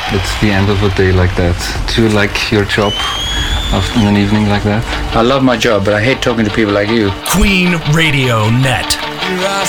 it's the end of a day like that. Do you like your job in an evening like that? I love my job, but I hate talking to people like you. Queen Radio Net. Here I